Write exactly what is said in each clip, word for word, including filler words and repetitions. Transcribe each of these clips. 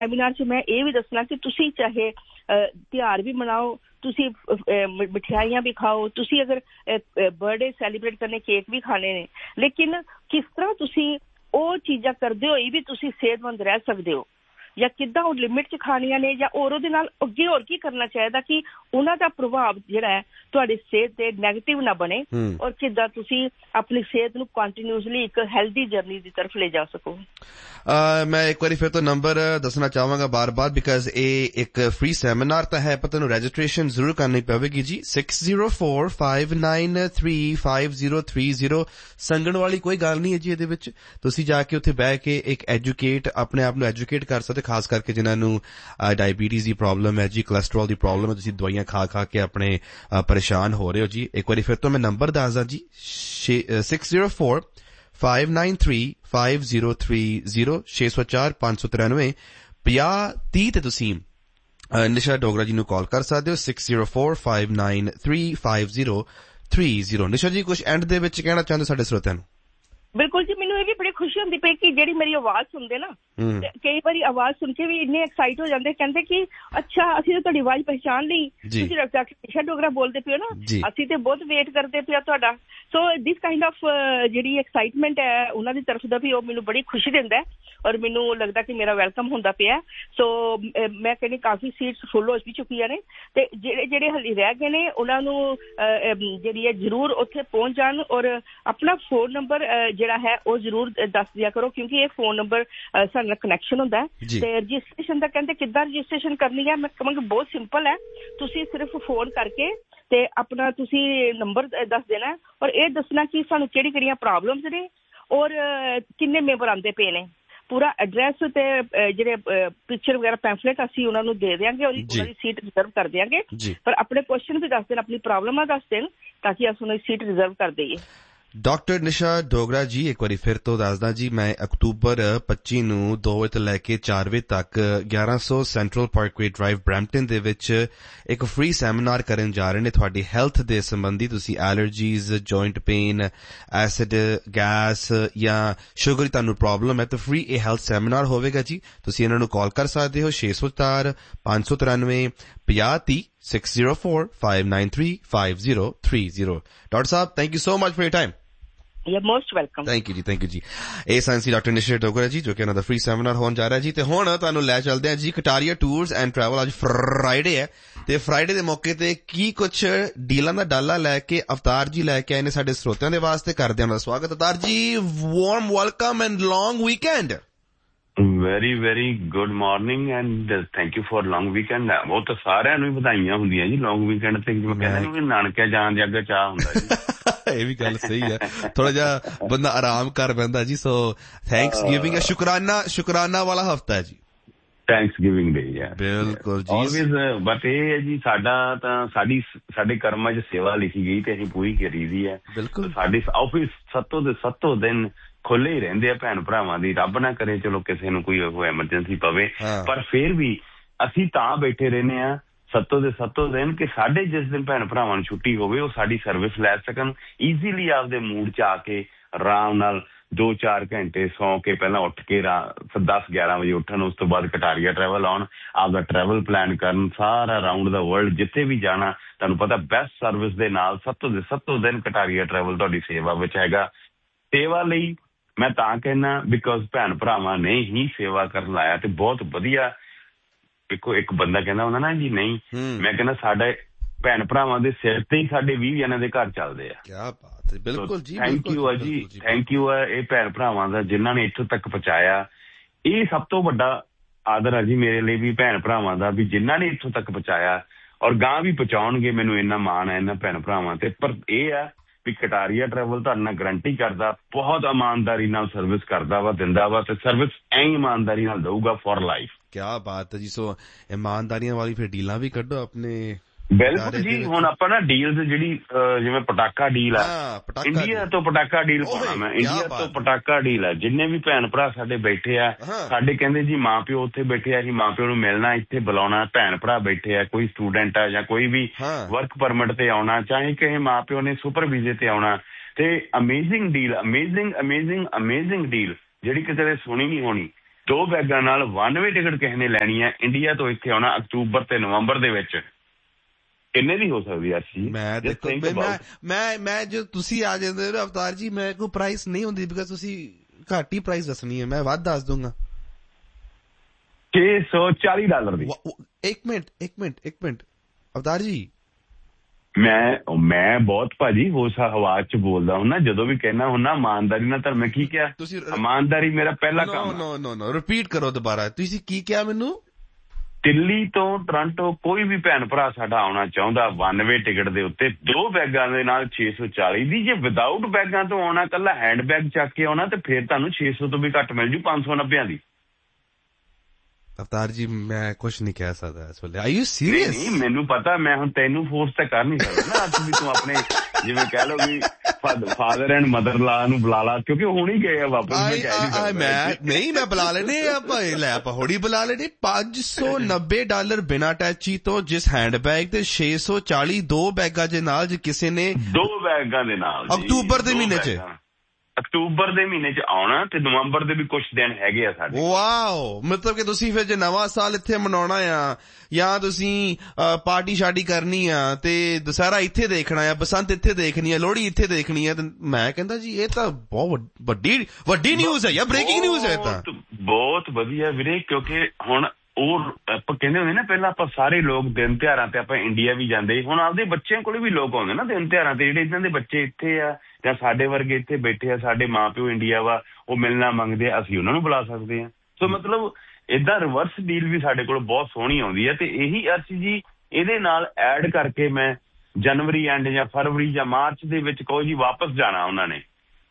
Seminar 'ਚ ਮੈਂ ਇਹ ਵੀ ਦੱਸਣਾ ਕਿ ਤੁਸੀਂ ਚਾਹੇ ਤਿਉਹਾਰ ਵੀ ਮਨਾਓ, ਤੁਸੀਂ ਮਠਿਆਈਆਂ ਵੀ ਖਾਓ, ਤੁਸੀਂ ਅਗਰ ਬਰਥਡੇ ਸੈਲੀਬ੍ਰੇਟ ਕਰਨੇ, ਕੇਕ ਵੀ ਖਾਣੇ ਨੇ, ਲੇਕਿਨ ਕਿਸ ਤਰ੍ਹਾਂ ਤੁਸੀਂ ਉਹ ਚੀਜ਼ਾਂ ਕਰਦੇ ਹੋਏ ਵੀ ਤੁਸੀਂ ਸਿਹਤਮੰਦ ਰਹਿ ਸਕਦੇ ਹੋ, ਜਾਂ ਕਿੱਦਾਂ ਉਹ ਲਿਮਿਟ 'ਚ ਖਾਣੀਆਂ ਨੇ, ਜਾਂ ਹੋਰ ਉਹਦੇ ਨਾਲ ਅੱਗੇ ਹੋਰ ਕੀ ਕਰਨਾ ਚਾਹੀਦਾ ਕਿ ਉਹਨਾਂ ਦਾ ਪ੍ਰਭਾਵ ਜਿਹੜਾ ਹੈ ਤੁਹਾਡੀ ਸਿਹਤ ਤੇ ਨੈਗੇਟਿਵ ਨਾ ਬਣੇ, ਔਰ ਕਿੱਦਾਂ ਤੁਸੀਂ ਆਪਣੀ ਸਿਹਤ ਨੂੰ ਕੰਟੀਨਿਊਸਲੀ ਇੱਕ ਹੈਲਦੀ ਜਰਨੀ ਦੀ ਤਰਫ ਲੈ ਜਾ ਸਕੋ। ਮੈਂ ਇੱਕ ਵਾਰੀ ਫਿਰ ਤੋਂ ਨੰਬਰ ਦੱਸਣਾ ਚਾਹਾਂਗਾ ਬਾਰ-ਬਾਰ, ਬਿਕਾਜ਼ ਇਹ ਇੱਕ ਫ੍ਰੀ ਸੈਮੀਨਾਰ ਤਾਂ ਹੈ, ਪਰ ਤੁਹਾਨੂੰ ਰਜਿਸਟ੍ਰੇਸ਼ਨ ਜ਼ਰੂਰ ਕਰਨੀ ਪਵੇਗੀ ਜੀ। Six zero four five nine three five zero three zero. ਸੰਗਣ ਵਾਲੀ ਕੋਈ ਗੱਲ ਨਹੀਂ ਹੈ ਜੀ ਇਹਦੇ ਵਿੱਚ। ਤੁਸੀਂ ਜਾ ਕੇ ਉੱਥੇ ਬਹਿ ਕੇ ਇੱਕ ਐਜੂਕੇਟ, ਆਪਣੇ ਆਪ ਨੂੰ ਐਜੂਕੇਟ ਕਰ ਸਕਦੇ, ਖਾਸ ਕਰਕੇ ਜਿਨ੍ਹਾਂ ਨੂੰ ਡਾਇਬੀਟੀਜ਼ ਦੀ ਪ੍ਰੋਬਲਮ ਹੈ ਜੀ, ਕੋਲੈਸਟਰੋਲ ਦੀ ਪ੍ਰੋਬਲਮ ਹੈ, ਤੁਸੀਂ ਦਵਾਈਆਂ ਖਾ ਖਾ ਕੇ ਆਪਣੇ ਪਰੇਸ਼ਾਨ ਹੋ ਰਹੇ ਹੋ ਜੀ। ਇੱਕ ਵਾਰੀ ਫਿਰ ਤੋਂ ਮੈਂ ਨੰਬਰ ਦੱਸਦਾ ਜੀ, six zero four five nine three five zero three zero, ਛੇ ਸੌ ਚਾਰ ਪੰਜ ਸੌ ਤਰਾਨਵੇਂ ਪੰਜਾਹ ਤੀਹ ਤੇ ਤੁਸੀਂ ਨਿਸ਼ਾ ਡੋਗਰਾ ਜੀ ਨੂੰ ਕਾਲ ਕਰ ਸਕਦੇ ਹੋ, six zero four five nine three five zero three zero. ਨਿਸ਼ਾ ਜੀ ਕੁਝ ਐਂਡ ਦੇ ਵਿੱਚ ਕਹਿਣਾ ਚਾਹੁੰਦੇ ਸਾਡੇ ਸਰੋਤਿਆਂ ਨੂੰ? ਬਿਲਕੁਲ ਜੀ, ਮੈਨੂੰ ਇਹ ਵੀ ਬੜੀ ਖੁਸ਼ੀ ਹੁੰਦੀ ਪਈ ਕਿ ਜਿਹੜੀ ਮੇਰੀ ਆਵਾਜ਼ ਸੁਣਦੇ ਨਾ, ਕਈ ਵਾਰੀ ਆਵਾਜ਼ ਸੁਣ ਕੇ ਵੀ ਇੰਨੇ ਐਕਸਾਈਟ ਹੋ ਜਾਂਦੇ, ਕਹਿੰਦੇ ਕਿ ਅੱਛਾ ਅਸੀਂ ਤਾਂ ਤੁਹਾਡੀ ਆਵਾਜ਼ ਪਹਿਚਾਣ ਲਈ, ਤੁਸੀਂ ਡਾਕਟਰ ਨਿਸ਼ਾ ਡੋਗਰਾ ਬੋਲਦੇ ਪਿਓ ਨਾ, ਅਸੀਂ ਤੇ ਬਹੁਤ ਵੇਟ ਕਰਦੇ ਪਿਆ ਤੁਹਾਡਾ। ਸੋ ਦਿਸ ਕਾਈਂਡ ਆਫ ਜਿਹੜੀ ਐਕਸਾਈਟਮੈਂਟ ਹੈ ਉਹਨਾਂ ਦੀ ਤਰਫ ਦਾ ਵੀ ਉਹ ਮੈਨੂੰ ਬੜੀ ਖੁਸ਼ੀ ਦਿੰਦਾ, ਔਰ ਮੈਨੂੰ ਲੱਗਦਾ ਕਿ ਮੇਰਾ ਵੈਲਕਮ ਹੁੰਦਾ ਪਿਆ। ਸੋ ਮੈਂ ਕਹਿੰਦੀ ਕਾਫੀ ਸੀਟਸ ਫੁੱਲ ਹੋ ਵੀ ਚੁੱਕੀਆਂ ਨੇ, ਤੇ ਜਿਹੜੇ ਜਿਹੜੇ ਹਾਲੇ ਰਹਿ ਗਏ ਨੇ ਉਹਨਾਂ ਨੂੰ ਜਿਹੜੀ ਹੈ ਜ਼ਰੂਰ ਉੱਥੇ ਪਹੁੰਚ ਜਾਣ, ਔਰ ਆਪਣਾ ਫੋਨ ਨੰਬਰ ਜਿਹੜਾ ਹੈ ਉਹ ਜ਼ਰੂਰ ਦੱਸ ਦਿਆ ਕਰੋ, ਕਿਉਂਕਿ ਇਹ ਫੋਨ ਨੰਬਰ ਸਾਡੇ ਨਾਲ ਕਨੈਕਸ਼ਨ ਹੁੰਦਾ। ਤੇ ਰਜਿਸਟ੍ਰੇਸ਼ਨ ਦਾ ਕਹਿੰਦੇ ਕਿੱਦਾਂ ਰਜਿਸਟ੍ਰੇਸ਼ਨ ਕਰਨੀ ਹੈ, ਮੈਂ ਕਹਾਂਗੀ ਬਹੁਤ ਸਿੰਪਲ ਹੈ, ਤੁਸੀਂ ਸਿਰਫ ਫੋਨ ਕਰਕੇ ਤੇ ਆਪਣਾ ਤੁਸੀਂ ਨੰਬਰ ਦੱਸ ਦੇਣਾ, ਔਰ ਇਹ ਦੱਸਣਾ ਕਿ ਸਾਨੂੰ ਕਿਹੜੀ ਕਿਹੜੀਆਂ ਪ੍ਰੋਬਲਮਸ ਨੇ ਔਰ ਕਿੰਨੇ ਮੈਂਬਰ ਆਉਂਦੇ ਪਏ ਨੇ, ਪੂਰਾ ਐਡਰੈਸ ਤੇ ਜਿਹੜੇ ਪਿਕਚਰ ਵਗੈਰਾ ਪੈਂਫਲੇਟ ਅਸੀਂ ਉਹਨਾਂ ਨੂੰ ਦੇ ਦਿਆਂਗੇ, ਔਰ ਉਹਨਾਂ ਦੀ ਸੀਟ ਰਿਜ਼ਰਵ ਕਰ ਦਿਆਂਗੇ। ਪਰ ਆਪਣੇ ਕੁਐਸਚਨ ਵੀ ਦੱਸ ਦੇਣ, ਆਪਣੀ ਪ੍ਰੋਬਲਮਾਂ ਦੱਸ ਦੇਣ, ਤਾਂ ਕਿ ਅਸੀਂ ਉਹਨਾਂ ਦੀ ਸੀਟ ਰਿਜ਼ਰਵ ਕਰ ਦਈਏ। ਡਾਕਟਰ ਨਿਸ਼ਾ ਡੋਗਰਾ ਜੀ, ਇੱਕ ਵਾਰੀ ਫਿਰ ਤੋਂ ਦੱਸਦਾ ਜੀ, ਮੈਂ ਅਕਤੂਬਰ ਪੱਚੀ ਨੂੰ ਦੋ ਵਜੇ ਤੋਂ ਲੈ ਕੇ ਚਾਰ ਵਜੇ ਤੱਕ ਗਿਆਰਾਂ ਸੌ ਸੈਂਟਰਲ ਪਾਰਕਵੇ ਡਰਾਈਵ ਬਰੈਂਪਟਨ ਦੇ ਵਿੱਚ ਇੱਕ ਫ੍ਰੀ ਸੈਮੀਨਾਰ ਕਰਨ ਜਾ ਰਹੇ ਨੇ ਤੁਹਾਡੀ ਹੈਲਥ ਦੇ ਸੰਬੰਧੀ। ਤੁਸੀਂ allergies, joint pain, acid, gas ਜਾਂ ਸ਼ੂਗਰ ਦੀ ਤੁਹਾਨੂੰ ਪ੍ਰੋਬਲਮ ਹੈ ਤਾਂ ਫ੍ਰੀ ਇਹ ਹੈਲਥ ਸੈਮੀਨਾਰ ਹੋਵੇਗਾ ਜੀ। ਤੁਸੀਂ ਇਹਨਾਂ ਨੂੰ ਕਾਲ ਕਰ ਸਕਦੇ ਹੋ, ਛੇ ਸੌ ਚਾਰ ਪੰਜ ਸੌ ਤਰਾਨਵੇਂ ਪੰਜਾਹ ਤੀਹ, six zero four five nine three five zero three zero. Doctor Sahib, thank you so much for your time. You're most welcome. Thank you ਜੀ, thank you ਜੀ। ਇਹ ਸਾਇੰਸੀ ਡਾਕਟਰ ਨਿਸ਼ਾ ਡੋਗਰਾ ਜੀ, ਜੋ ਕਿ ਇਹਨਾਂ ਦਾ ਫ੍ਰੀ ਸੈਮੀਨਾਰ ਹੋਣ ਜਾ ਰਿਹਾ ਜੀ। ਤੇ ਹੁਣ ਤੁਹਾਨੂੰ ਲੈ ਚੱਲਦੇ ਹਾਂ ਜੀ ਕਟਾਰੀਆ ਟੂਰਸ ਐਂਡ ਟਰੈਵਲ। ਅੱਜ ਫਰਾਈਡੇ ਹੈ ਤੇ ਫਰਾਈਡੇ ਦੇ ਮੌਕੇ ਤੇ ਕੀ ਕੁਛ ਡੀਲਾਂ ਦਾ ਡਾਲਾ ਲੈ ਕੇ ਅਵਤਾਰ ਜੀ ਲੈ ਕੇ ਆਏ ਨੇ ਸਾਡੇ ਸਰੋਤਿਆਂ ਦੇ ਵਾਸਤੇ। ਕਰਦੇ ਹਾਂ ਉਹਨਾਂ ਦਾ ਸਵਾਗਤ। ਅਵਤਾਰ ਜੀ, warm welcome and long weekend. Very very good morning and thank you for long weekend. ਉਹ ਤਾਂ ਸਾਰਿਆਂ ਨੂੰ ਹੀ ਵਧਾਈਆਂ ਹੁੰਦੀਆਂ ਜੀ ਲੌਂਗ ਵੀਕਐਂਡ ਤੇ, ਜਿਵੇਂ ਕਹਿੰਦੇ ਨੇ ਨਾਨਕਿਆ ਜਾਣ ਦੇ ਅੱਗੇ ਚਾਹ ਹੁੰਦਾ ਜੀ। ਇਹ ਵੀ ਗੱਲ ਸਹੀ ਹੈ, ਥੋੜਾ ਜਿਹਾ ਬੰਦਾ ਆਰਾਮ ਕਰ ਪੈਂਦਾ ਜੀ। ਸੋ ਥੈਂਕਸ ਗਿਵਿੰਗ, ਸ਼ੁਕਰਾਨਾ ਸ਼ੁਕਰਾਨਾ ਵਾਲਾ ਹਫਤਾ ਹੈ ਜੀ, ਥੈਂਕਸ ਗਿਵਿੰਗ ਡੇ ਹੈ। ਬਿਲਕੁਲ ਜੀ। ਆਲਵੇਜ਼ ਬਟ ਇਹ ਹੈ ਜੀ, ਸਾਡਾ ਤਾਂ ਸਾਡੀ ਸਾਡੇ ਕਰਮਾਂ 'ਚ ਸੇਵਾ ਲਿਖੀ ਗਈ ਤੇ ਅਸੀਂ ਪੂਰੀ ਕਰੀ ਦੀ ਹੈ। ਬਿਲਕੁਲ, ਸਾਡੇ ਆਫਿਸ ਸੱਤੋਂ ਦੇ ਸੱਤੋਂ ਦਿਨ ਖੁੱਲੇ ਹੀ ਰਹਿੰਦੇ ਆ ਭੈਣ ਭਰਾਵਾਂ ਦੀ। ਰੱਬ ਨਾ ਕਰੇ ਚਲੋ ਕਿਸੇ ਨੂੰ ਕੋਈ ਐਮਰਜੈਂਸੀ ਪਵੇ, ਪਰ ਫਿਰ ਵੀ ਅਸੀਂ ਤਾਂ ਬੈਠੇ ਰਹਿੰਦੇ ਹਾਂ ਸੱਤੋਂ ਦੇ ਸੱਤੋਂ ਦਿਨ ਕਿ ਸਾਡੇ ਜਿਸ ਦਿਨ ਭੈਣ ਭਰਾਵਾਂ ਨੂੰ ਛੁੱਟੀ ਹੋਵੇ ਉਹ ਸਾਡੀ ਸਰਵਿਸ ਲੈ ਸਕਣ, ਈਜ਼ੀਲੀ ਆਪਦੇ ਮੂਡ 'ਚ ਆ ਕੇ ਆਰਾਮ ਨਾਲ ਦੋ ਚਾਰ ਘੰਟੇ ਸੌਂ ਕੇ ਪਹਿਲਾਂ ਉੱਠ ਕੇ ਦਸ ਗਿਆਰਾਂ ਵਜੇ ਉੱਠਣ, ਉਸ ਤੋਂ ਬਾਅਦ ਕਟਾਰੀਆ ਟਰੈਵਲ ਆਉਣ, ਆਪਦਾ ਟਰੈਵਲ ਪਲਾਨ ਕਰਨ, ਸਾਰਾ ਅਰਾਊਂਡ ਦਾ ਵਰਲਡ ਜਿੱਥੇ ਵੀ ਜਾਣਾ। ਤੁਹਾਨੂੰ ਪਤਾ ਬੈਸਟ ਸਰਵਿਸ ਦੇ ਨਾਲ ਸੱਤੋਂ ਦੇ ਸੱਤੋਂ ਦਿਨ ਕਟਾਰੀਆ ਟਰੈਵਲ ਤੁਹਾਡੀ ਸੇਵਾ ਵਿੱਚ ਹੈਗਾ। ਸੇਵਾ ਲਈ ਮੈਂ ਤਾਂ ਕਹਿੰਦਾ ਬਿਕੋਜ਼ ਭੈਣ ਭਰਾਵਾਂ ਨੇ ਹੀ ਸੇਵਾ ਕਰਨ ਲਾਇਆ ਤੇ ਬਹੁਤ ਵਧੀਆ। ਦੇਖੋ ਇੱਕ ਬੰਦਾ ਕਹਿੰਦਾ ਹੁੰਦਾ ਨਾ ਜੀ ਨਹੀਂ, ਮੈਂ ਕਹਿੰਦਾ ਸਾਡੇ ਭੈਣ ਭਰਾਵਾਂ ਦੇ ਸਿਰ ਤੇ ਹੀ ਸਾਡੇ ਵੀਹ ਜਣਿਆਂ ਦੇ ਘਰ ਚੱਲਦੇ ਆ। ਕਿਆ ਬਾਤ ਹੈ, ਬਿਲਕੁਲ ਜੀ, ਥੈਂਕ ਯੂ ਆ ਜੀ, ਥੈਂਕ ਯੂ ਆ ਇਹ ਭੈਣ ਭਰਾਵਾਂ ਦਾ ਜਿਨ੍ਹਾਂ ਨੇ ਇੱਥੋਂ ਤੱਕ ਪਹੁੰਚਾਇਆ। ਇਹ ਸਭ ਤੋਂ ਵੱਡਾ ਆਦਰ ਆ ਜੀ ਮੇਰੇ ਲਈ ਵੀ ਭੈਣ ਭਰਾਵਾਂ ਦਾ, ਵੀ ਜਿਨ੍ਹਾਂ ਨੇ ਇੱਥੋਂ ਤੱਕ ਪਹੁੰਚਾਇਆ ਔਰ ਗਾਂ ਵੀ ਪਹੁੰਚਾਉਣਗੇ। ਮੈਨੂੰ ਇੰਨਾ ਮਾਣ ਹੈ ਇਹਨਾਂ ਭੈਣ ਭਰਾਵਾਂ ਤੇ। ਪਰ ਇਹ ਆ ਵੀ ਕਟਾਰੀਆ ਟਰੈਵਲ ਤੁਹਾਡੇ ਨਾਲ ਗਰੰਟੀ ਕਰਦਾ, ਬਹੁਤ ਇਮਾਨਦਾਰੀ ਨਾਲ ਸਰਵਿਸ ਕਰਦਾ ਵਾ, ਦਿੰਦਾ ਵਾ ਤੇ ਸਰਵਿਸ ਐਂ ਇਮਾਨਦਾਰੀ ਨਾਲ ਦਊਗਾ ਫॉर ਲਾਈਫ। ਕਿਆ ਬਾਤ ਹੈ ਜੀ। ਸੋ ਇਮਾਨਦਾਰੀਆਂ ਵਾਲੀ ਫਿਰ ਡੀਲਾਂ ਵੀ ਕੱਢੋ ਆਪਣੇ। ਬਿਲਕੁਲ ਜੀ, ਹੁਣ ਆਪਾਂ ਨਾ ਡੀਲਸ ਜਿਹੜੀ ਜਿਵੇਂ ਪਟਾਕਾ ਡੀਲ ਆ, ਇੰਡੀਆ ਤੋਂ ਪਟਾਕਾ ਡੀਲ ਪਾਉਣਾ ਮੈਂ, ਇੰਡੀਆ ਤੋਂ ਪਟਾਕਾ ਡੀਲ ਆ। ਜਿੰਨੇ ਵੀ ਭੈਣ ਭਰਾ ਸਾਡੇ ਬੈਠੇ ਆ, ਸਾਡੇ ਕਹਿੰਦੇ ਜੀ ਮਾਂ ਪਿਓ ਉੱਥੇ ਬੈਠੇ ਆ, ਜੀ ਮਾਂ ਪਿਓ ਨੂੰ ਮਿਲਣਾ, ਇੱਥੇ ਬੁਲਾਉਣਾ, ਭੈਣ ਭਰਾ ਬੈਠੇ ਆ, ਕੋਈ ਸਟੂਡੈਂਟ ਆ ਜਾਂ ਕੋਈ ਵੀ ਵਰਕ ਪਰਮਿਟ ਤੇ ਆਉਣਾ, ਚਾਹੇ ਕਿਸੇ ਮਾਂ ਪਿਓ ਨੇ ਸੁਪਰ ਵੀਜ਼ੇ ਤੇ ਆਉਣਾ, ਤੇ amazing deal, amazing amazing amazing deal ਜਿਹੜੀ ਕਿਸੇ ਨੇ ਸੁਣੀ ਨਹੀਂ ਹੋਣੀ। ਦੋ ਬੈਗਾਂ ਨਾਲ ਵਨ ਵੇ ਟਿਕਟ ਕਿਸੇ ਨੇ ਲੈਣੀ ਹੈ ਇੰਡੀਆ ਤੋਂ ਇੱਥੇ ਆਉਣਾ ਅਕਤੂਬਰ ਤੇ ਨਵੰਬਰ ਦੇ ਵਿੱਚ, ਕਿੰਨੇ ਦੀ ਹੋ ਸਕਦੀ ਹੈ? ਮੈਂ ਦੇਖੋ ਮੈਂ ਮੈਂ ਮੈਂ ਜੋ ਤੁਸੀਂ ਆ ਜਾਂਦੇ ਹੋ ਅਵਤਾਰ ਜੀ, ਮੈਂ ਕੋਈ ਪ੍ਰਾਈਸ ਨਹੀਂ ਹੁੰਦੀ ਬਿਕਾਜ਼ ਤੁਸੀਂ ਘੱਟ ਹੀ ਪ੍ਰਾਈਸ ਦੱਸਣੀ ਹੈ, ਮੈਂ ਵੱਧ ਦੱਸ ਦੂੰਗਾ। ਛੇ ਸੌ ਚਾਲੀ ਡਾਲਰ ਦੀ। ਇੱਕ ਮਿੰਟ ਇੱਕ ਮਿੰਟ ਇੱਕ ਮਿੰਟ ਅਵਤਾਰ ਜੀ, ਮੈਂ ਮੈਂ ਬਹੁਤ ਭਾਜੀ ਹੋਸ਼ ਹਵਾ ਚ ਬੋਲਦਾ ਹੁੰਦਾ, ਜਦੋਂ ਵੀ ਕਹਿਣਾ ਹੁੰਦਾ ਇਮਾਨਦਾਰੀ ਨਾਲ। ਤਾਂ ਮੈਂ ਕੀ ਕਿਹਾ? ਤੁਸੀਂ ਇਮਾਨਦਾਰੀ ਮੇਰਾ ਪਹਿਲਾ ਕੰਮ। ਨੋ ਨੋ ਨੋ ਰਿਪੀਟ ਕਰੋ ਦੁਬਾਰਾ, ਤੁਸੀਂ ਕੀ ਕਿਹਾ ਮੈਨੂੰ? ਦਿੱਲੀ ਤੋਂ ਟੋਰਾਂਟੋ ਕੋਈ ਵੀ ਭੈਣ ਭਰਾ ਸਾਡਾ ਆਉਣਾ ਚਾਹੁੰਦਾ ਵਨ ਵੇ ਟਿਕਟ ਦੇ ਉੱਤੇ ਦੋ ਬੈਗਾਂ ਦੇ ਨਾਲ ਛੇ ਸੌ ਚਾਲੀ ਦੀ। ਜੇ ਵਿਦਾਊਟ ਬੈਗਾਂ ਤੋਂ ਆਉਣਾ, ਕੱਲਾ ਹੈਂਡ ਬੈਗ ਚੱਕ ਕੇ ਆਉਣਾ, ਤੇ ਫਿਰ ਤੁਹਾਨੂੰ ਛੇ ਸੌ ਤੋਂ ਵੀ ਘੱਟ ਮਿਲ ਜੂ, ਪੰਜ ਸੌ ਨੱਬਿਆਂ ਦੀ। ਅਵਤਾਰ ਜੀ ਮੈਂ ਕੁਛ ਨਹੀਂ ਕਹਿ ਸਕਦਾ ਇਸ ਵੇਲੇ। Are you serious? ਨਹੀਂ ਮੈਨੂੰ ਪਤਾ, ਮੈਂ ਹੁਣ ਤੈਨੂੰ ਫੋਰਸ ਤਾਂ ਕਰ ਨਹੀਂ ਸਕਦਾ ਨਾ। ਅੱਜ ਵੀ ਤੂੰ ਆਪਣੇ ਜਿਵੇਂ ਕਹਿ ਲਓ ਵੀ ਫਾਦਰ ਐਂਡ ਮਦਰ ਲਾ ਨੂੰ ਬੁਲਾ ਲਾ, ਕਿਉਂਕਿ ਹੁਣ ਹੀ ਗਏ ਆ ਵਾਪਸ। ਮੈਂ ਨਹੀਂ ਮੈਂ ਬੁਲਾ ਲੈਣੇ ਆਪਾਂ, ਲੈ ਆਪਾਂ ਹੋੜੀ ਬੁਲਾ ਲੈਣੇ। ਪੰਜ ਸੌ ਨੱਬੇ ਡਾਲਰ ਬਿਨਾਂ ਟੈਚੀ ਤੋਂ ਜਿਸ ਹੈਂਡ ਬੈਗ ਤੇ ਛੇ ਸੌ ਚਾਲੀ ਦੋ ਬੈਗਾਂ ਦੇ ਨਾਲ, ਜੇ ਕਿਸੇ ਨੇ ਦੋ ਬੈਗਾਂ ਦੇ ਨਾਲ ਅਕਤੂਬਰ ਦੇ ਮਹੀਨੇ ਚ ਅਕਤੂਬਰ ਦੇ ਮਹੀਨੇ ਚ ਆਉਣਾ, ਤੇ ਨਵੰਬਰ ਦੇ ਵੀ ਕੁਝ ਦਿਨ ਹੈਗੇ ਆ ਸਾਡੇ। ਵਾਓ, ਮਤਲਬ ਕਿ ਤੁਸੀਂ ਫਿਰ ਜੇ ਨਵਾਂ ਸਾਲ ਇੱਥੇ ਮਨਾਉਣਾ ਆ, ਜਾਂ ਤੁਸੀਂ ਪਾਰਟੀ ਸ਼ਾਰਟੀ ਕਰਨੀ ਆ, ਤੇ ਦੁਸਹਿਰਾ ਇੱਥੇ ਦੇਖਣਾ ਆ, ਬਸੰਤ ਇੱਥੇ ਦੇਖਣੀ ਆ, ਲੋਹੜੀ ਇੱਥੇ ਦੇਖਣੀ ਆ, ਤੇ ਮੈਂ ਕਹਿੰਦਾ ਜੀ ਇਹ ਤਾਂ ਬਹੁਤ ਵੱਡੀ ਵੱਡੀ ਨਿਊਜ਼ ਹੈ ਯਾ ਬ੍ਰੇਕਿੰਗ ਨਿਊਜ਼ ਹੈ। ਤਾਂ ਬਹੁਤ ਵਧੀਆ ਵੀਰੇ, ਕਿਉਂਕਿ ਹੁਣ ਉਹ ਆਪਾਂ ਕਹਿੰਦੇ ਹੁੰਦੇ ਨਾ, ਪਹਿਲਾਂ ਆਪਾਂ ਸਾਰੇ ਲੋਕ ਦਿਨ ਤਿਉਹਾਰਾਂ ਤੇ ਆਪਾਂ ਇੰਡੀਆ ਵੀ ਜਾਂਦੇ, ਹੁਣ ਆਪਦੇ ਬੱਚਿਆਂ ਕੋਲ ਵੀ ਲੋਕ ਆਉਂਦੇ ਨਾ ਦਿਨ ਤਿਉਹਾਰਾਂ ਤੇ, ਜਿਹੜੇ ਇਹਨਾਂ ਦੇ ਬੱਚੇ ਇੱਥੇ ਆ ਜਾਂ ਸਾਡੇ ਵਰਗੇ ਇੱਥੇ ਬੈਠੇ ਆ, ਸਾਡੇ ਮਾਂ ਪਿਓ ਇੰਡੀਆ ਵਾ, ਉਹ ਮਿਲਣਾ ਮੰਗਦੇ ਆ, ਅਸੀਂ ਉਹਨਾਂ ਨੂੰ ਬੁਲਾ ਸਕਦੇ ਹਾਂ। ਸੋ ਮਤਲਬ ਏਦਾਂ ਰਿਵਰਸ ਡੀਲ ਵੀ ਸਾਡੇ ਕੋਲ ਬਹੁਤ ਸੋਹਣੀ ਆਉਂਦੀ ਹੈ। ਤੇ ਇਹੀ ਅਰਸ਼ ਜੀ ਇਹਦੇ ਨਾਲ ਐਡ ਕਰਕੇ ਮੈਂ ਜਨਵਰੀ ਐਂਡ ਜਾਂ ਫਰਵਰੀ ਜਾਂ ਮਾਰਚ ਦੇ ਵਿੱਚ ਕਹੋ ਜੀ ਵਾਪਸ ਜਾਣਾ ਉਹਨਾਂ ਨੇ,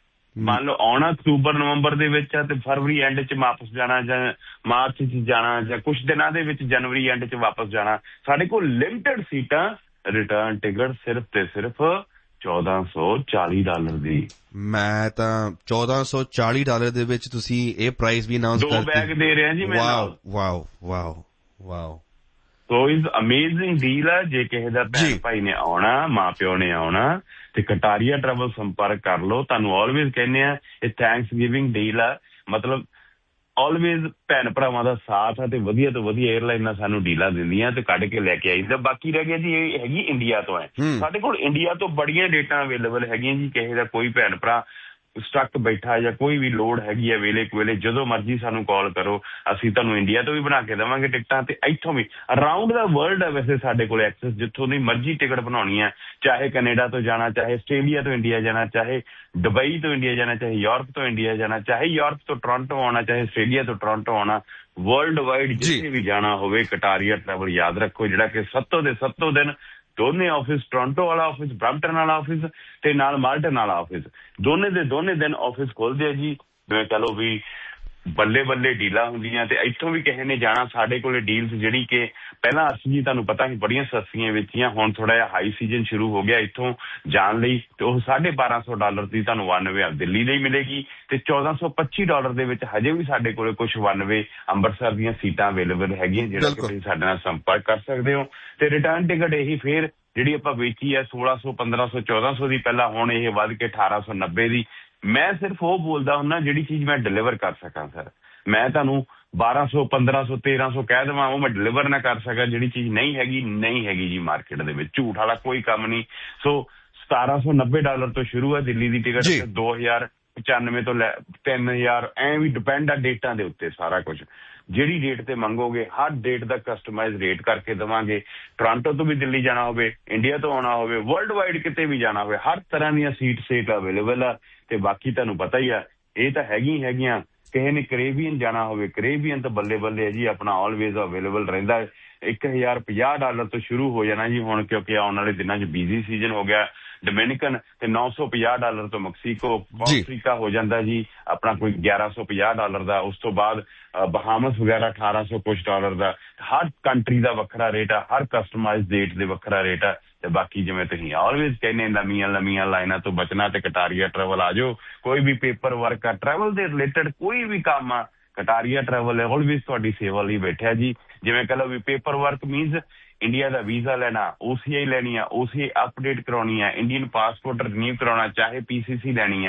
ਮੰਨ ਲਓ ਆਉਣਾ ਅਕਤੂਬਰ ਨਵੰਬਰ ਦੇ ਵਿੱਚ ਆ, ਤੇ ਫਰਵਰੀ ਐਂਡ ਚ ਵਾਪਸ ਜਾਣਾ, ਜਾਂ ਮਾਰਚ ਚ ਜਾਣਾ, ਜਾਂ ਕੁਛ ਦਿਨਾਂ ਦੇ ਵਿੱਚ ਜਨਵਰੀ ਐਂਡ ਚ ਵਾਪਸ ਜਾਣਾ। ਸਾਡੇ ਕੋਲ ਲਿਮਟਿਡ ਸੀਟਾਂ, ਰਿਟਰਨ ਟਿਕਟ ਸਿਰਫ ਤੇ ਸਿਰਫ ਚੌਦਾਂ ਸੌ ਚਾਲੀ ਡਾਲਰ ਦੀ। ਮੈਂ ਤਾਂ ਚੌਦਾਂ ਸੌ ਚਾਲੀ ਡਾਲਰ ਦੇ ਵਿੱਚ ਤੁਸੀਂ ਇਹ ਪ੍ਰਾਈਸ ਵੀ ਅਨਾਉਂਸ ਕਰਤੀ। ਦੋ ਬੈਗ ਦੇ ਰਿਹਾ ਜੀ ਮੈਂ। Wow wow wow wow, so is amazing deal ਆ। ਜੇ ਕਿਸੇ ਦਾ ਭੈਣ ਭਾਈ ਨੇ ਆਉਣਾ, ਮਾਂ ਪਿਓ ਨੇ ਆਉਣਾ, ਤੇ ਕਟਾਰੀਆ ਟਰੈਵਲ ਸੰਪਰਕ ਕਰ ਲਓ। ਤੁਹਾਨੂੰ ਆਲਵੇਜ਼ ਕਹਿੰਦੇ ਆ ਇਹ ਥੈਂਕਸ ਗਿਵਿੰਗ ਡੀਲ ਆ, ਮਤਲਬ ਆਲਵੇਜ਼ ਭੈਣ ਭਰਾਵਾਂ ਦਾ ਸਾਥ ਆ, ਤੇ ਵਧੀਆ ਤੋਂ ਵਧੀਆ ਏਅਰਲਾਈਨਾਂ ਸਾਨੂੰ ਡੀਲਾਂ ਦਿੰਦੀਆਂ ਤੇ ਕੱਢ ਕੇ ਲੈ ਕੇ ਆਈਦਾ। ਬਾਕੀ ਰਹਿ ਗਿਆ ਜੀ ਇਹ ਹੈਗੀ ਇੰਡੀਆ ਤੋਂ ਹੈ, ਸਾਡੇ ਕੋਲ ਇੰਡੀਆ ਤੋਂ ਬੜੀਆਂ ਡੇਟਾਂ ਅਵੇਲੇਬਲ ਹੈਗੀਆਂ ਜੀ। ਕਿਸੇ ਦਾ ਕੋਈ ਭੈਣ ਭਰਾ ਸਟੱਕ ਬੈਠਾ ਜਾਂ ਕੋਈ ਵੀ ਲੋੜ ਹੈਗੀ ਹੈ ਵੇਲੇ ਕੁ ਜਦੋਂ ਮਰਜ਼ੀ ਸਾਨੂੰ ਕਾਲ ਕਰੋ, ਅਸੀਂ ਤੁਹਾਨੂੰ ਇੰਡੀਆ ਤੋਂ ਵੀ ਬਣਾ ਕੇ ਦੇਵਾਂਗੇ ਟਿਕਟਾਂ, ਤੇ ਇੱਥੋਂ ਵੀ ਅਰਾਊਂਡ ਦਾ ਵਰਲਡ ਹੈ ਵੈਸੇ ਸਾਡੇ ਕੋਲ ਐਕਸੈਸ, ਜਿੱਥੋਂ ਦੀ ਮਰਜ਼ੀ ਟਿਕਟ ਬਣਾਉਣੀ ਹੈ, ਚਾਹੇ ਕੈਨੇਡਾ ਤੋਂ ਜਾਣਾ, ਚਾਹੇ ਆਸਟ੍ਰੇਲੀਆ ਤੋਂ ਇੰਡੀਆ ਜਾਣਾ, ਚਾਹੇ ਦੁਬਈ ਤੋਂ ਇੰਡੀਆ ਜਾਣਾ, ਚਾਹੇ ਯੂਰਪ ਤੋਂ ਇੰਡੀਆ ਜਾਣਾ, ਚਾਹੇ ਯੂਰਪ ਤੋਂ ਟੋਰਾਂਟੋ ਆਉਣਾ, ਚਾਹੇ ਆਸਟ੍ਰੇਲੀਆ ਤੋਂ ਟੋਰਾਂਟੋ ਆਉਣਾ, ਵਰਲਡ ਵਾਈਡ ਜਿੱਥੇ ਵੀ ਜਾਣਾ ਹੋਵੇ ਕਟਾਰੀਆ ਟਰੈਵਲ ਯਾਦ ਰੱਖੋ, ਜਿਹੜਾ ਕਿ ਸੱਤੋਂ ਦੇ ਸੱਤੋਂ ਦਿਨ ਦੋਨੇ ਆਫਿਸ, ਟੋਰਾਂਟੋ ਵਾਲਾ ਆਫਿਸ, ਬਰੈਂਪਟਨ ਵਾਲਾ ਆਫਿਸ ਤੇ ਨਾਲ ਮਾਲਟਨ ਵਾਲਾ ਆਫਿਸ, ਦੋਨੇ ਦੇ ਦੋਨੇ ਦਿਨ ਆਫਿਸ ਖੋਲਦੇ ਆ ਜੀ। ਜਿਵੇਂ ਕਹ ਲਓ ਵੀ ਬੱਲੇ ਬੱਲੇ ਡੀਲਾਂ ਹੁੰਦੀਆਂ। ਤੇ ਇੱਥੋਂ ਵੀ ਕਿਸੇ ਨੇ ਜਾਣਾ, ਸਾਡੇ ਕੋਲੇ ਡੀਲਸ ਜਿਹੜੀ ਕਿ ਪਹਿਲਾਂ ਅਸੀਂ ਜੀ ਤੁਹਾਨੂੰ ਪਤਾ ਸੀ ਬੜੀਆਂ ਸਸਤੀਆਂ ਵੇਚੀਆਂ, ਹੁਣ ਥੋੜਾ ਜਿਹਾ ਹਾਈ ਸੀਜ਼ਨ ਸ਼ੁਰੂ ਹੋ ਗਿਆ ਇੱਥੋਂ ਜਾਣ ਲਈ, ਤੇ ਉਹ ਸਾਢੇ ਬਾਰਾਂ ਸੌ ਡਾਲਰ ਦੀ ਤੁਹਾਨੂੰ ਵਨ ਵੇ ਦਿੱਲੀ ਲਈ ਮਿਲੇਗੀ, ਤੇ ਚੌਦਾਂ ਸੌ ਪੱਚੀ ਡਾਲਰ ਦੇ ਵਿੱਚ ਹਜੇ ਵੀ ਸਾਡੇ ਕੋਲੇ ਕੁਛ ਵਨ ਵੇ ਅੰਮ੍ਰਿਤਸਰ ਦੀਆਂ ਸੀਟਾਂ ਅਵੇਲੇਬਲ ਹੈਗੀਆਂ, ਜਿਹੜਾ ਕਿ ਤੁਸੀਂ ਸਾਡੇ ਨਾਲ ਸੰਪਰਕ ਕਰ ਸਕਦੇ ਹੋ। ਤੇ ਰਿਟਰਨ ਟਿਕਟ ਇਹੀ ਫੇਰ ਜਿਹੜੀ ਆਪਾਂ ਵੇਚੀ ਹੈ ਸੋਲਾਂ ਸੌ ਪੰਦਰਾਂ ਸੌ ਚੌਦਾਂ ਸੌ ਦੀ ਪਹਿਲਾਂ, ਹੁਣ ਇਹ ਵੱਧ ਕੇ ਅਠਾਰਾਂ ਸੌ ਨੱਬੇ ਦੀ। ਮੈਂ ਸਿਰਫ ਉਹ ਬੋਲਦਾ ਹੁੰਦਾ ਜਿਹੜੀ ਚੀਜ਼ ਮੈਂ ਡਿਲੀਵਰ ਕਰ ਸਕਾਂ ਸਰ। ਮੈਂ ਤੁਹਾਨੂੰ ਬਾਰਾਂ ਸੌ ਪੰਦਰਾਂ ਸੌ ਤੇਰਾਂ ਸੌ ਕਹਿ ਦੇਵਾਂ, ਉਹ ਮੈਂ ਡਿਲੀਵਰ ਨਾ ਕਰ ਸਕਾਂ। ਜਿਹੜੀ ਚੀਜ਼ ਨਹੀਂ ਹੈਗੀ ਨਹੀਂ ਹੈਗੀ ਜੀ, ਮਾਰਕੀਟ ਦੇ ਵਿੱਚ ਝੂਠ ਵਾਲਾ ਕੋਈ ਕੰਮ ਨਹੀਂ। ਸੋ ਸਤਾਰਾਂ ਸੌ ਨੱਬੇ ਡਾਲਰ ਤੋਂ ਸ਼ੁਰੂ ਹੈ ਦਿੱਲੀ ਦੀ ਟਿਕਟ, ਦੋ ਹਜ਼ਾਰ ਪਚਾਨਵੇਂ ਤੋਂ ਲੈ ਤਿੰਨ ਹਜ਼ਾਰ ਐਂ ਵੀ ਡਿਪੈਂਡ ਆ ਡੇਟਾਂ ਦੇ ਉੱਤੇ ਸਾਰਾ ਕੁਝ। ਜਿਹੜੀ ਡੇਟ ਤੇ ਮੰਗੋਗੇ ਹਰ ਡੇਟ ਦਾ ਕਸਟਮਾਈਜ਼ ਰੇਟ ਕਰਕੇ ਦੇਵਾਂਗੇ। ਟੋਰਾਂਟੋ ਤੋਂ ਵੀ ਦਿੱਲੀ ਜਾਣਾ ਹੋਵੇ, ਇੰਡੀਆ ਤੋਂ ਆਉਣਾ ਹੋਵੇ, ਵਰਲਡ ਵਾਈਡ ਕਿਤੇ ਵੀ ਜਾਣਾ ਹੋਵੇ, ਹਰ ਤਰ੍ਹਾਂ ਦੀਆਂ ਸੀਟ ਸੀਟ ਅਵੇਲੇਬਲ ਆ। ਤੇ ਬਾਕੀ ਤੁਹਾਨੂੰ ਪਤਾ ਹੀ ਆ ਇਹ ਤਾਂ ਹੈਗੀ ਹੈਗੀਆਂ। ਕਿਸੇ ਨੇ ਕਰੇਬੀਅਨ ਜਾਣਾ ਹੋਵੇ, ਕਰੇਬੀਅਨ ਤਾਂ ਬੱਲੇ ਬੱਲੇ ਹੈ ਜੀ, ਆਪਣਾ ਆਲਵੇਜ਼ ਅਵੇਲੇਬਲ ਰਹਿੰਦਾ। ਇੱਕ ਹਜ਼ਾਰ ਪੰਜਾਹ ਡਾਲਰ ਤੋਂ ਸ਼ੁਰੂ ਹੋ ਜਾਣਾ ਜੀ ਹੁਣ, ਕਿਉਂਕਿ ਆਉਣ ਵਾਲੇ ਦਿਨਾਂ 'ਚ ਬਿਜ਼ੀ ਸੀਜ਼ਨ ਹੋ ਗਿਆ। ਡੋਮਿਨਿਕਨ ਤੇ ਨੌ ਸੌ ਪੰਜਾਹ ਡਾਲਰ ਤੋਂ ਮੈਕਸੀਕੋ, ਅਫਰੀਕਾ ਹੋ ਜਾਂਦਾ ਜੀ ਆਪਣਾ ਕੋਈ ਗਿਆਰਾਂ ਸੌ ਪੰਜਾਹ ਡਾਲਰ ਦਾ। ਉਸ ਤੋਂ ਬਾਅਦ ਬਹਾਮਸ ਵਗੈਰਾ ਅਠਾਰਾਂ ਸੌ ਕੁਛ ਡਾਲਰ ਦਾ। ਹਰ ਕੰਟਰੀ ਦਾ ਵੱਖਰਾ ਰੇਟ ਆ, ਹਰ ਕਸਟਮਾਈਜ਼ ਡੇਟ ਦੇ ਵੱਖਰਾ ਰੇਟ ਆ। ਤੇ ਬਾਕੀ ਜਿਵੇਂ ਤੁਸੀਂ ਆਲਵੇਜ਼ ਕਹਿੰਦੇ ਲੰਮੀਆਂ ਲੰਮੀਆਂ ਲਾਈਨਾਂ ਤੋਂ ਬਚਣਾ ਤੇ ਕਟਾਰੀਆ ਟਰੈਵਲ ਆ ਜਾਓ। ਕੋਈ ਵੀ ਪੇਪਰ ਵਰਕ ਆ, ਟਰੈਵਲ ਦੇ ਰਿਲੇਟਡ ਕੋਈ ਵੀ ਕੰਮ ਆ, ਕਟਾਰੀਆ ਟਰੈਵਲ ਆਲਵੇਜ਼ ਤੁਹਾਡੀ ਸੇਵਾ ਲਈ ਬੈਠਿਆ ਜੀ। ਜਿਵੇਂ ਕਹ ਲਓ ਵੀ ਪੇਪਰ ਵਰਕ ਮੀਨਸ ਇੰਡੀਆ ਦਾ ਵੀਜ਼ਾ ਲੈਣਾ, ਓ ਸੀ ਆਈ ਲੈਣੀ ਆ, ਓ ਸੀ ਆਈ ਅਪਡੇਟ ਕਰਾਉਣੀ ਆ, ਇੰਡੀਅਨ ਪਾਸਪੋਰਟ ਰਿਨਿਊ ਕਰਾਉਣਾ, ਚਾਹੇ ਪੀ ਸੀ ਸੀ ਲੈਣੀ ਆ,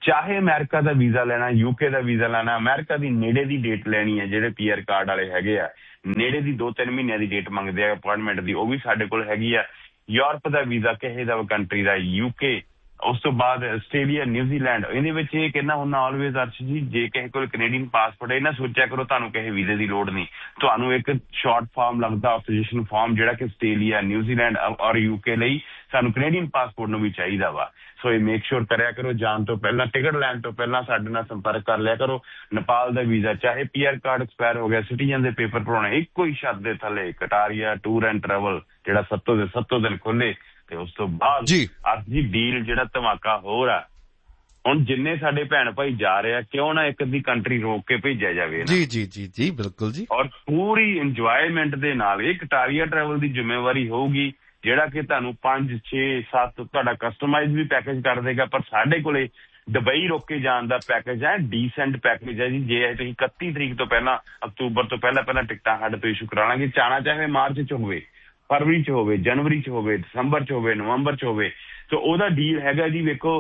ਚਾਹੇ ਅਮਰੀਕਾ ਦਾ ਵੀਜ਼ਾ ਲੈਣਾ, ਯੂਕੇ ਦਾ ਵੀਜ਼ਾ ਲੈਣਾ, ਅਮਰੀਕਾ ਦੀ ਨੇੜੇ ਦੀ ਡੇਟ ਲੈਣੀ ਹੈ, ਜਿਹੜੇ ਪੀਆਰ ਕਾਰਡ ਵਾਲੇ ਹੈਗੇ ਆ ਨੇੜੇ ਦੀ ਦੋ ਤਿੰਨ ਮਹੀਨਿਆਂ ਦੀ ਡੇਟ ਮੰਗਦੇ ਆ ਅਪਾਇੰਟਮੈਂਟ ਦੀ, ਉਹ ਵੀ ਸਾਡੇ ਕੋਲ ਹੈਗੀ ਆ। ਯੂਰਪ ਦਾ ਵੀਜ਼ਾ ਕਿਸੇ ਦਾ ਕੰਟਰੀ ਦਾ, ਯੂਕੇ, ਉਸ ਤੋਂ ਬਾਅਦ ਆਸਟ੍ਰੇਲੀਆ, ਨਿਊਜ਼ੀਲੈਂਡ। ਇਹਦੇ ਵਿੱਚ ਇਹ ਕਹਿੰਦਾ ਹੁੰਦਾ ਆਲਵੇਜ਼ ਅਰਸ਼ ਜੀ, ਜੇ ਕਿਸੇ ਕੋਲ ਕੈਨੇਡੀਅਨ ਪਾਸਪੋਰਟ ਹੈ ਨਾ ਸੋਚਿਆ ਕਰੋ ਤੁਹਾਨੂੰ ਕਿਸੇ ਵੀਜ਼ੇ ਦੀ ਲੋੜ ਨਹੀਂ, ਤੁਹਾਨੂੰ ਇੱਕ ਸ਼ਾਰਟ ਫਾਰਮ ਲੱਗਦਾ ਆਪੋਜੀਸ਼ਨ ਫਾਰਮ, ਜਿਹੜਾ ਕਿ ਆਸਟ੍ਰੇਲੀਆ, ਨਿਊਜ਼ੀਲੈਂਡ ਔਰ ਯੂਕੇ ਲਈ ਸਾਨੂੰ ਕੈਨੇਡੀਅਨ ਪਾਸਪੋਰਟ ਨੂੰ ਵੀ ਚਾਹੀਦਾ ਵਾ। ਸੋ ਇਹ ਮੇਕ ਸ਼ੋਰ ਕਰਿਆ ਕਰੋ, ਜਾਣ ਤੋਂ ਪਹਿਲਾਂ, ਟਿਕਟ ਲੈਣ ਤੋਂ ਪਹਿਲਾਂ ਸਾਡੇ ਨਾਲ ਸੰਪਰਕ ਕਰ ਲਿਆ ਕਰੋ। ਨੇਪਾਲ ਦਾ ਵੀਜ਼ਾ, ਚਾਹੇ ਪੀਆਰ ਕਾਰਡ ਐਕਸਪਾਇਰ ਹੋ ਗਿਆ, ਸਿਟੀਜ਼ਨ ਦੇ ਪੇਪਰ ਭਰਾਉਣੇ, ਇੱਕੋ ਹੀ ਛੱਤ ਦੇ ਥੱਲੇ ਕਟਾਰੀਆ ਟੂਰ ਐਂਡ ਟਰੈਵਲ, ਜਿਹੜਾ ਸੱਤੋਂ ਦੇ ਸੱਤੋਂ ਦਿਨ ਖੋਲੇ। ਤੇ ਉਸ ਤੋਂ ਬਾਅਦ ਅੱਜ ਦੀ ਡੀਲ ਜਿਹੜਾ ਧਮਾਕਾ ਹੋਰ ਆ, ਹੁਣ ਜਿੰਨੇ ਸਾਡੇ ਭੈਣ ਭਾਈ ਜਾ ਰਹੇ ਆ, ਕਿਉਂ ਨਾ ਇੱਕ ਅੱਧੀ ਕੰਟਰੀ ਰੋਕ ਕੇ ਭੇਜਿਆ ਜਾਵੇ। ਜੀ ਜੀ ਜੀ ਜੀ ਬਿਲਕੁਲ ਜੀ, ਔਰ ਪੂਰੀ ਇੰਜੋਏਮੈਂਟ ਦੇ ਨਾਲ। ਇਹ ਕਟਾਰੀਆ ਟਰੈਵਲ ਦੀ ਜ਼ਿੰਮੇਵਾਰੀ ਹੋਊਗੀ, ਜਿਹੜਾ ਕਿ ਤੁਹਾਨੂੰ ਪੰਜ ਛੇ ਸੱਤ ਤੁਹਾਡਾ ਕਸਟਮਾਈਜ਼ ਵੀ ਪੈਕੇਜ ਕਰ ਦੇਗਾ। ਪਰ ਸਾਡੇ ਕੋਲੇ ਦੁਬਈ ਰੋਕ ਕੇ ਜਾਣ ਦਾ ਪੈਕੇਜ ਹੈ, ਡੀਸੈਂਟ ਪੈਕੇਜ ਹੈ ਜੀ। ਜੇ ਤੁਸੀਂ ਇਕੱਤੀ ਤਰੀਕ ਤੋਂ ਪਹਿਲਾਂ, ਅਕਤੂਬਰ ਤੋਂ ਪਹਿਲਾਂ ਪਹਿਲਾਂ ਟਿਕਟਾਂ ਸਾਡੇ ਤੋਂ ਇਸ਼ੂ ਕਰਾ ਲਾਂਗੇ, ਚਾਹਣਾ ਚਾਹੇ ਮਾਰਚ ਚ ਹੋਵੇ, ਫਰਵਰੀ ਚ ਹੋਵੇ, ਜਨਵਰੀ ਚ ਹੋਵੇ, ਦਸੰਬਰ ਚ ਹੋਵੇ, ਨਵੰਬਰ ਚ ਹੋਵੇ। ਸੋ ਉਹਦਾ ਡੀਲ ਹੈਗਾ ਜੀ, ਵੇਖੋ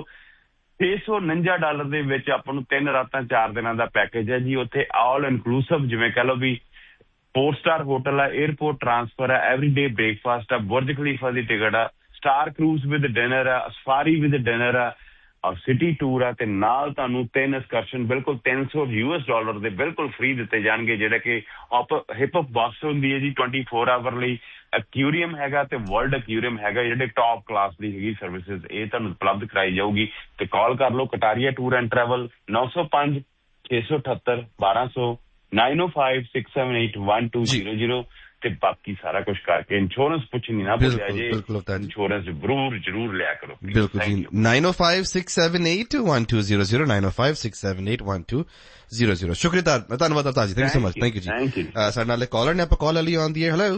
ਛੇ ਸੌ ਉਨੰਜਾ ਡਾਲਰ ਦੇ ਵਿੱਚ ਆਪਾਂ ਨੂੰ ਤਿੰਨ ਰਾਤਾਂ ਚਾਰ ਦਿਨਾਂ ਦਾ ਪੈਕੇਜ ਹੈ ਜੀ। ਉੱਥੇ ਆਲ ਇਨਕਲੂਸਿਵ, ਜਿਵੇਂ ਕਹਿ ਲਓ ਵੀ ਫੋਰ ਸਟਾਰ ਹੋਟਲ ਆ, 에ਅਰਪੋਰਟ ਟਰਾਂਸਫਰ ਆ, ਐਵਰੀਡੇ ਬ੍ਰੇਕਫਾਸਟ ਆ, ਬੁਰਜ ਖਲੀਫਾ ਦੀ ਟਿਕਟ ਆ, ਸਟਾਰ ਕਰੂਜ਼ ਵਿਦ ਡਿਨਰ ਆ, ਸਫਾਰੀ ਵਿਦ ਡਿਨਰ ਆ, ਔਰ ਸਿਟੀ ਟੂਰ ਆ, ਤੇ ਨਾਲ ਤੁਹਾਨੂੰ ਤਿੰਨ ਐਕਸਕਰਸ਼ਨ ਬਿਲਕੁਲ ਤਿੰਨ ਸੌ ਯੂ ਐਸ ਡਾਲਰ ਦੇ ਬਿਲਕੁਲ ਫ੍ਰੀ ਦਿੱਤੇ ਜਾਣਗੇ, ਜਿਹੜੇ ਕਿ ਹਿਪ ਹਪ ਬੱਸ ਹੁੰਦੀ ਹੈ ਜੀ ਟਵੈਂਟੀ ਫੋਰ ਆਵਰ ਲਈ। ਐਕਿਊਰੀਅਮ ਹੈਗਾ ਤੇ ਵਰਲਡ ਐਕਿਊਰੀਅਮ ਹੈਗਾ, ਜਿਹੜੇ ਟੌਪ ਕਲਾਸ ਦੀ ਹੈਗੀ ਸਰਵਿਸਿਜ਼, ਇਹ ਤੁਹਾਨੂੰ ਉਪਲਬਧ ਕਰਾਈ ਜਾਊਗੀ। ਤੇ ਕਾਲ ਕਰ ਲਓ ਕਟਾਰੀਆ ਟੂਰ ਐਂਡ ਟਰੈਵਲ ਨੌ ਸੌ ਪੰਜ ਛੇ ਸੌ ਅਠੱਤਰ ਬਾਰਾਂ ਸੌ ਨਾਈਨ ਓ five six seven eight one two zero zero. ਤੇ ਬਾਕੀ ਸਾਰਾ ਕੁਝ ਕਰਕੇ ਇੰਸ਼ੋਰੈਂਸ ਪੁੱਛਣੀ ਨਾ ਭੁੱਲਿਆ ਜੇ, ਇੰਸ਼ੋਰੈਂਸ ਜ਼ਰੂਰ ਜ਼ਰੂਰ ਲਿਆ ਕਰੋ। ਬਿਲਕੁਲ ਜੀ, ਨਾਈਨ ਓ five six seven eight one two zero zero, nine ਓ five six seven eight one two zero zero. ਸ਼ੁਕਰੀਆ, ਧੰਨਵਾਦ ਅਵਤਾਰ ਜੀ, thank you so much, thank you ਜੀ। ਸਾਡੇ ਨਾਲ ਕਾਲਰ ਨੇ, ਆਪਾਂ ਕਾਲ ਵਾਲੀ ਆਉਂਦੀ ਹੈ। ਹੈਲੋ,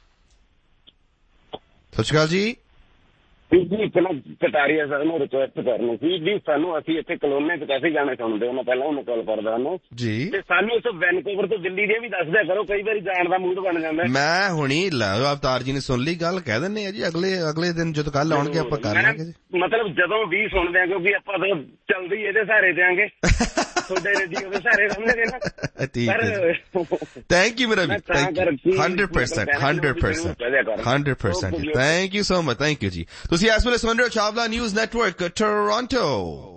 ਸਤਿ ਸ਼੍ਰੀ ਅਕਾਲ ਜੀ। ਜੀ ਪਹਿਲਾਂ ਕਟਾਰੀਆ ਸਾਹਿਬ ਨੂੰ ਰਿਕੁਐਸਟ ਕਰਨੀ ਸੀ ਜੀ, ਸਾਨੂੰ ਅਸੀਂ ਇੱਥੇ ਕਲੋਨੇ ਚ ਕਾਫੀ ਜਾਣੇ ਸੁਣਦੇ ਉਹਨਾਂ, ਪਹਿਲਾਂ ਉਹਨੂੰ ਕਾਲ ਕਰਦਾ ਉਹਨੂੰ ਜੀ, ਤੇ ਸਾਨੂੰ ਇਸ ਵੈਨਕੂਵਰ ਤੋਂ ਦਿੱਲੀ ਦੇ ਵੀ ਦੱਸ ਦਿਆ ਕਰੋ, ਕਈ ਵਾਰੀ ਜਾਣ ਦਾ ਮੂਡ ਬਣ ਜਾਂਦਾ। ਮੈਂ ਹੁਣੀ ਅਵਤਾਰ ਜੀ ਨੇ ਸੁਣ ਲਈ ਗੱਲ, ਕਹਿ ਦਿੰਦੇ ਆ ਜੀ ਅਗਲੇ ਅਗਲੇ ਦਿਨ ਜਦੋਂ ਕੱਲ ਆਉਣਗੇ ਆਪਾਂ ਕਰ ਲਾਂਗੇ। ਮਤਲਬ ਜਦੋਂ ਵੀ ਸੁਣਦੇ ਆ, ਕਿਉਂਕਿ ਆਪਾਂ ਤਾਂ ਚੱਲਦੇ ਹੀ ਇਹਦੇ ਸਹਾਰੇ ਦਿਆਂਗੇ, ਤੁਹਾਡੇ ਰੇਡੀਓ ਦੇ ਸਹਾਰੇ ਰਹਿੰਦੇ ਨਾ। ਠੀਕ ਹੈ, ਥੈਂਕ ਯੂ ਮੇਰਾ ਵੀ, hundred percent hundred percent hundred percent thank you so much, thank you ਜੀ। ਤੁਸੀਂ ਇਸ ਵੇਲੇ ਸੁਣ ਰਹੇ ਹੋ ਚਾਵਲਾ ਨਿਊਜ਼ ਨੈਟਵਰਕ ਟੋਰਾਂਟੋ।